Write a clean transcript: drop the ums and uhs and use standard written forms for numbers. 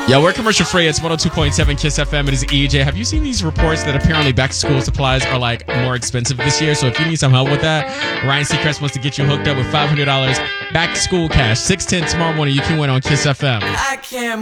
Yeah, we're commercial free. It's 102.7 Kiss FM. It is EJ. Have you seen these reports that apparently back to school supplies are like more expensive this year? So if you need some help with that, Ryan Seacrest wants to get you hooked up with $500 back to school cash. 6:10 tomorrow morning. You can win on Kiss FM. I can't